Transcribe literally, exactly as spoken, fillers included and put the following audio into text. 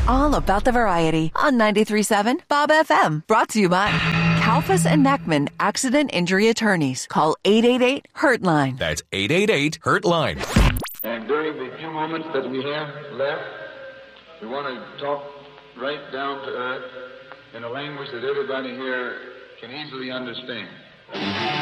all about the variety on ninety-three point seven Bob F M. Brought to you by Kalfas and Neckman Accident Injury Attorneys. Call eight eight eight, hurt line. That's eight eight eight, hurt line. And during the few moments that we have left, we want to talk right down to earth in a language that everybody here can easily understand.